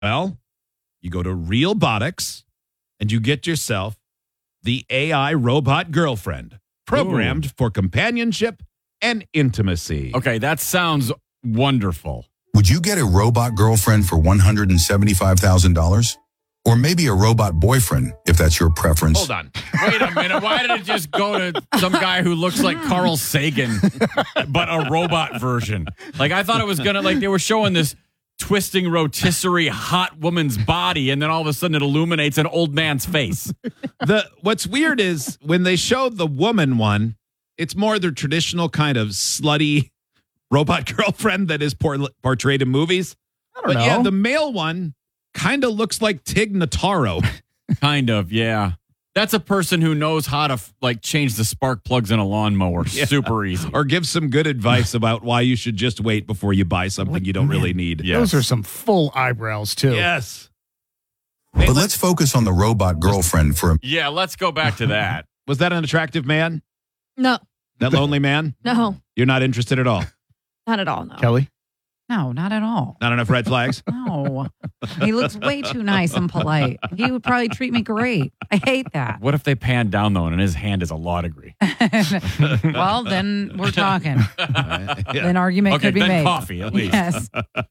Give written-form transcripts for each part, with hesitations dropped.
Well, you go to Realbotics and you get yourself the AI robot girlfriend programmed for companionship and intimacy. Okay, that sounds wonderful. Would you get a robot girlfriend for $175,000? Or maybe a robot boyfriend, if that's your preference. Hold on. Wait a minute. Why did it just go to some guy who looks like Carl Sagan, but a robot version? Like, I thought it was going to, like, they were showing this twisting rotisserie hot woman's body, and then all of a sudden it illuminates an old man's face. What's weird is when they show the woman one, it's more the traditional kind of slutty robot girlfriend that is portrayed in movies. I don't know. Yeah, the male one kind of looks like Tig Notaro. Kind of, yeah. That's a person who knows how to change the spark plugs in a lawnmower. Yeah. Super easy. Or give some good advice about why you should just wait before you buy something you don't really need. Yes. Those are some full eyebrows, too. Yes. But let's focus on the robot girlfriend for a Yeah, let's go back to that. Was that an attractive man? No, That lonely man? no, You're not interested at all? not at all. No. Kelly? No, not at all. Not enough red flags? No. He looks way too nice and polite. He would probably treat me great. I hate that. What if they pan down, though, and in his hand is a law degree? Well, then we're talking. An argument Okay, could be then made. coffee, at least. Yes.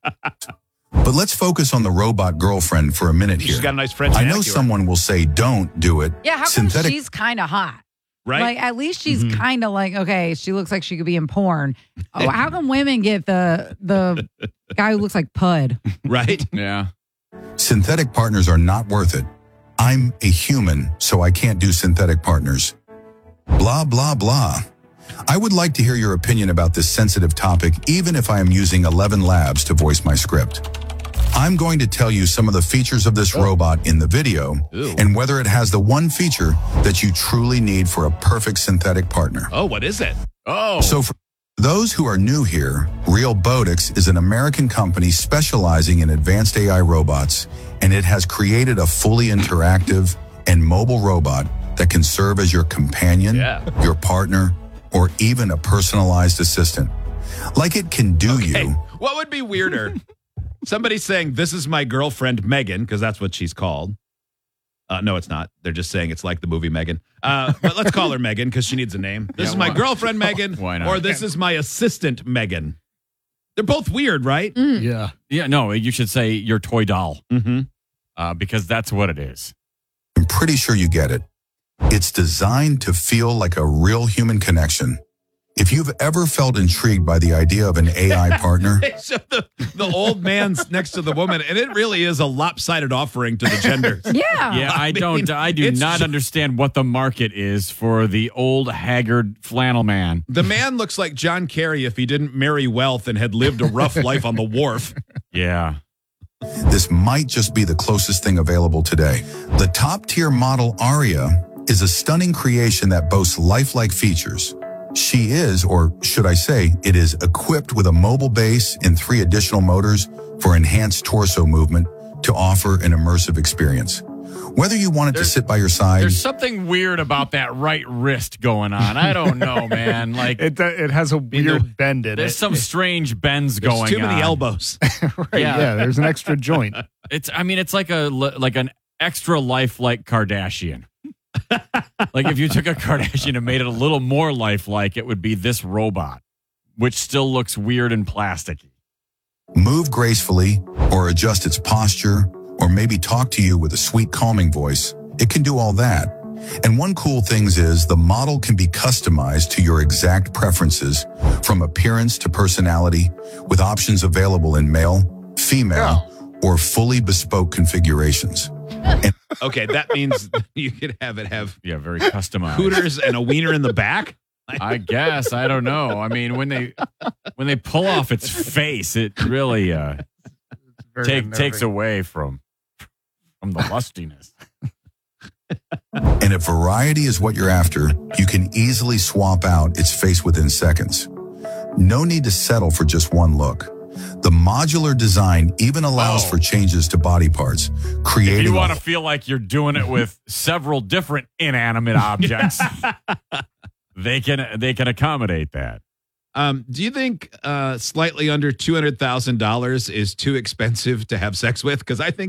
But let's focus on the robot girlfriend for a minute here. She's got a nice French I know manicure. someone will say don't do it. Yeah, how come Synthetic she's kind of hot? Right? Like, at least she's kind of like, okay, she looks like she could be in porn. Oh, how come women get the guy who looks like Pud? Right? Yeah. synthetic partners are not worth it. I'm a human, so I can't do synthetic partners. Blah, blah, blah. I would like to hear your opinion about this sensitive topic, even if I am using 11 labs to voice my script. I'm going to tell you some of the features of this robot in the video and whether it has the one feature that you truly need for a perfect synthetic partner. Oh, what is it? Oh. So for those who are new here, Realbotics is an American company specializing in advanced AI robots, and it has created a fully interactive and mobile robot that can serve as your companion, your partner, or even a personalized assistant. Like it can do you. What would be weirder? Somebody saying, this is my girlfriend, Megan, because that's what she's called. No, it's not. They're just saying it's like the movie Megan. But let's call her Megan because she needs a name. This is my girlfriend, Megan. Why not? Or this is my assistant, Megan. They're both weird, right? Yeah. Yeah, no, you should say your toy doll Mm-hmm. because that's what it is. I'm pretty sure you get it. It's designed to feel like a real human connection. If you've ever felt intrigued by the idea of an AI partner, They show the old man's next to the woman, and it really is a lopsided offering to the genders. Yeah. Yeah, I do it's not understand what the market is for the old haggard flannel man. The man looks like John Kerry if he didn't marry wealth and had lived a rough life on the wharf. Yeah. this might just be the closest thing available today. The top-tier model Aria is a stunning creation that boasts lifelike features. She is, or should I say, it is equipped with a mobile base and 3 additional motors for enhanced torso movement to offer an immersive experience. Whether you want it to sit by your side, There's something weird about that right wrist going on. I don't know, man. Like It has a weird bend in there's it. some strange bends There's going too many on. elbows. Right, yeah, there's an extra joint. It's like an extra lifelike Kardashian. Like if you took a Kardashian and made it a little more lifelike, it would be this robot, which still looks weird and plasticky. move gracefully, or adjust its posture, or maybe talk to you with a sweet calming voice. It can do all that. And one cool thing is the model can be customized to your exact preferences, from appearance to personality, with options available in male, female, or fully bespoke configurations. Okay, that means you could have it have Yeah, very customized. hooters and a wiener in the back. I guess. I don't know. I mean, when they pull off its face, it really takes away from the lustiness. And if variety is what you're after, you can easily swap out its face within seconds. No need to settle for just one look. The modular design even allows for changes to body parts, If creating you a want to feel like you're doing it with several different inanimate objects, they can accommodate that. Do you think slightly under $200,000 is too expensive to have sex with? Because I think